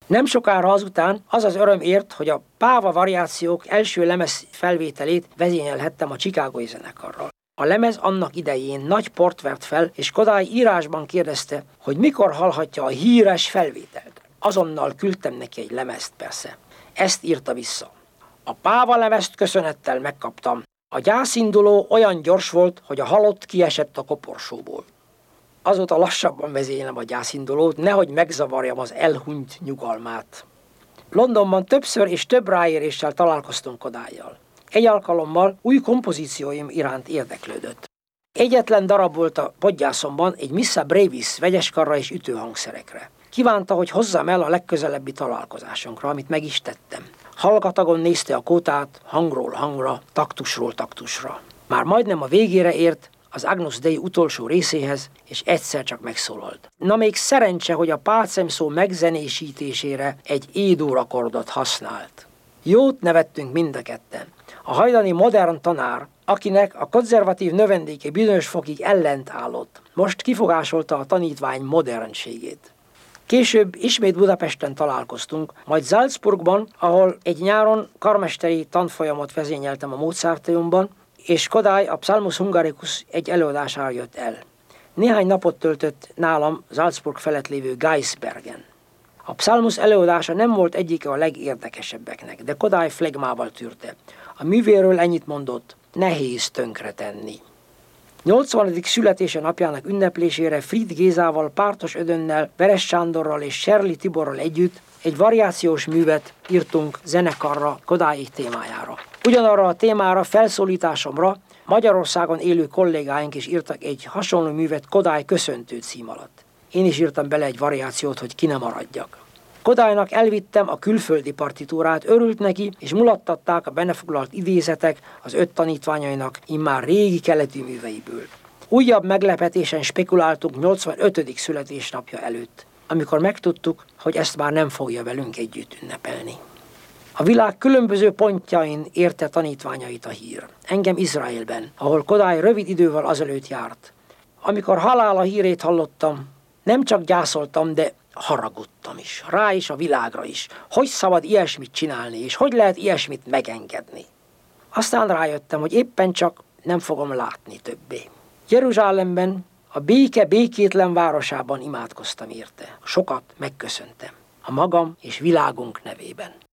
Nem sokára azután az az öröm ért, hogy a Páva variációk első lemez felvételét vezényelhettem a Chicagói zenekarral. A lemez annak idején nagy port vert fel, és Kodály írásban kérdezte, hogy mikor hallhatja a híres felvételt. Azonnal küldtem neki egy lemezt persze. Ezt írta vissza. A Páva lemezt köszönettel megkaptam. A gyászinduló olyan gyors volt, hogy a halott kiesett a koporsóból. Azóta lassabban vezényelem a gyászindulót, nehogy megzavarjam az elhunyt nyugalmát. Londonban többször és több ráéréssel találkoztunk Kodállyal. Egy alkalommal új kompozícióim iránt érdeklődött. Egyetlen darab volt a podgyászomban egy Missa Brevis vegyeskarra és ütőhangszerekre. Kívánta, hogy hozzam el a legközelebbi találkozásunkra, amit meg is tettem. Hallgatagon nézte a kótát, hangról hangra, taktusról taktusra. Már majdnem a végére ért, az Agnus Dei utolsó részéhez, és egyszer csak megszólalt. Na még szerencse, hogy a pálcemszó megzenésítésére egy E-dur akkordot használt. Jót nevettünk mind a ketten. A hajdani modern tanár, akinek a konzervatív növendéke bizonyos fokig ellent állott, most kifogásolta a tanítvány modernségét. Később ismét Budapesten találkoztunk, majd Salzburgban, ahol egy nyáron karmesteri tanfolyamot vezényeltem a Mozarteumban, és Kodály a Psalmus Hungaricus egy előadására jött el. Néhány napot töltött nálam Salzburg felett lévő Geisbergen. A Psalmus előadása nem volt egyike a legérdekesebbeknek, de Kodály flegmával tűrte. A művéről ennyit mondott, nehéz tönkretenni. 80. születése napjának ünneplésére Fried Gézával, Pártos Ödönnel, Veres Sándorral és Serli Tiborral együtt egy variációs művet írtunk zenekarra Kodály témájára. Ugyanarra a témára felszólításomra Magyarországon élő kollégáink is írtak egy hasonló művet Kodály köszöntő cím alatt. Én is írtam bele egy variációt, hogy ki ne maradjak. Kodálynak elvittem a külföldi partitúrát, örült neki, és mulattatták a benne foglalt idézetek az 5 tanítványainak immár régi keletű műveiből. Újabb meglepetésen spekuláltunk 85. születésnapja előtt, amikor megtudtuk, hogy ezt már nem fogja velünk együtt ünnepelni. A világ különböző pontjain érte tanítványait a hír. Engem Izraelben, ahol Kodály rövid idővel azelőtt járt. Amikor halála hírét hallottam, nem csak gyászoltam, de haragudtam is, rá is, a világra is. Hogy szabad ilyesmit csinálni, és hogy lehet ilyesmit megengedni? Aztán rájöttem, hogy éppen csak nem fogom látni többé. Jeruzsálemben, a béke békétlen városában imádkoztam érte. Sokat megköszöntem. A magam és világunk nevében.